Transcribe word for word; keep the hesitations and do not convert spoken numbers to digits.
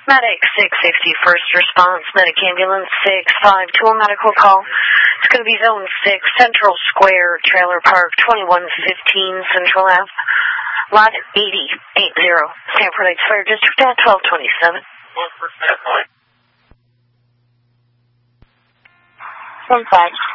Medic six sixty, first response, Medic Ambulance six five two, a medical call. It's going to be Zone six, Central Square, Trailer Park, twenty-one fifteen Central Ave, Lot eighty, eighty, Sanford Heights Fire District at twelve twenty-seven. One five.